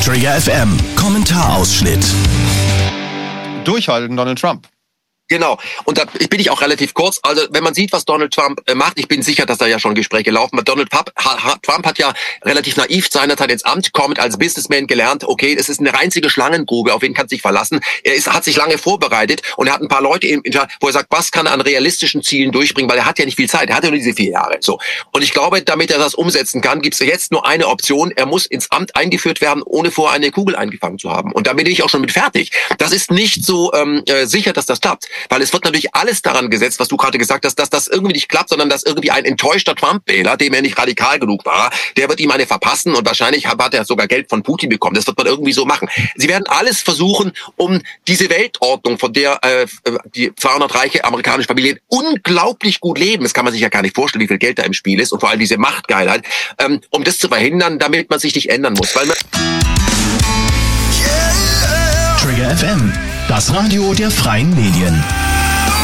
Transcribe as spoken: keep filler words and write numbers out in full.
Trigger F M, Kommentarausschnitt. Durchhalten, Donald Trump. Genau. Und da bin ich auch relativ kurz. Also wenn man sieht, was Donald Trump äh, macht, ich bin sicher, dass da ja schon Gespräche laufen. Donald Trump, ha, ha, Trump hat ja relativ naiv seinerzeit ins Amt kommend als Businessman gelernt, okay, es ist eine einzige Schlangengrube, auf wen kann sich verlassen. Er ist, hat sich lange vorbereitet und er hat ein paar Leute, im, wo er sagt, was kann er an realistischen Zielen durchbringen, weil er hat ja nicht viel Zeit, er hat ja nur diese vier Jahre. So. Und ich glaube, damit er das umsetzen kann, gibt es jetzt nur eine Option, er muss ins Amt eingeführt werden, ohne vorher eine Kugel eingefangen zu haben. Und da bin ich auch schon mit fertig. Das ist nicht so ähm, äh, sicher, dass das klappt, weil es wird natürlich alles daran gesetzt, was du gerade gesagt hast, dass das irgendwie nicht klappt, sondern dass irgendwie ein enttäuschter Trump-Wähler, dem er nicht radikal genug war, der wird ihm eine verpassen und wahrscheinlich hat er sogar Geld von Putin bekommen. Das wird man irgendwie so machen. Sie werden alles versuchen, um diese Weltordnung, von der äh, die zweihundert reiche amerikanische Familien unglaublich gut leben, das kann man sich ja gar nicht vorstellen, wie viel Geld da im Spiel ist und vor allem diese Machtgeilheit, ähm, um das zu verhindern, damit man sich nicht ändern muss. Weil man Trigger F M, das Radio der freien Medien.